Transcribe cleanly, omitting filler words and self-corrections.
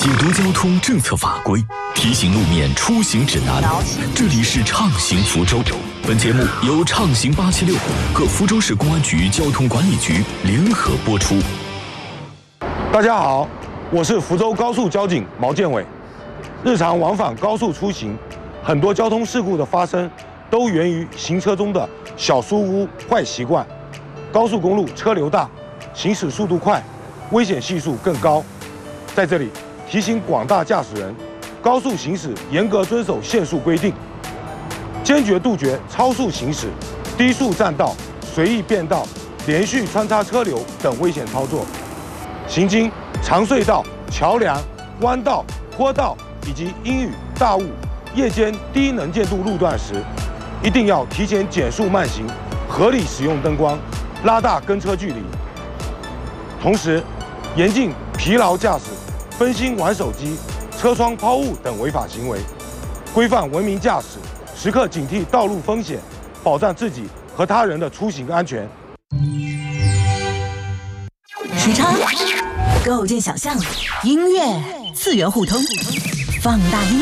解读交通政策法规，提醒路面出行指南。这里是畅行福州。本节目由畅行876和福州市公安局交通管理局联合播出。 大家好，我是福州高速交警毛建伟。日常往返高速出行，很多交通事故的发生都源于行车中的小疏忽、坏习惯。高速公路车流大，行驶速度快，危险系数更高。在这里提醒广大驾驶人，高速行驶严格遵守限速规定，坚决杜绝超速行驶、低速占道、随意变道、连续穿插车流等危险操作。行经长隧道、桥梁、弯道、坡道以及阴雨、大雾、夜间低能见度路段时，一定要提前减速慢行，合理使用灯光，拉大跟车距离。同时，严禁疲劳驾驶、分心玩手机、车窗抛物等违法行为，规范文明驾驶，时刻警惕道路风险，保障自己和他人的出行安全。 时差构建想象，音乐次元互通，放大音。